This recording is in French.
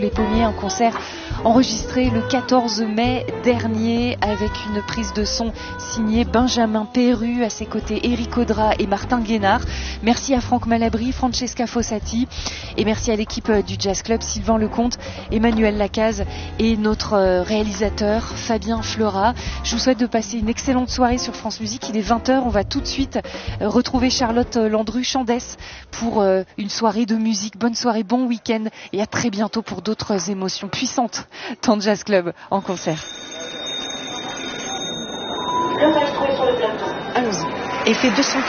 Les Pommiers, un concert enregistré le 14 mai dernier avec une prise de son signée Benjamin Perru, à ses côtés Éric Audra et Martin Guénard. Merci à Franck Malabry, Francesca Fossati et merci à l'équipe du Jazz Club, Sylvain Lecomte, Emmanuel Lacaze et notre réalisateur Fabien Fleurat. Je vous souhaite de passer une excellente soirée sur France Musique. Il est 20h, on va tout de suite retrouver Charlotte Landru-Chandès pour une soirée de musique. Bonne soirée, bon week-end et à très bientôt pour d'autres émotions puissantes dans le Jazz Club en concert. Le maestro est sur le plateau. Allons-y. Effet 215.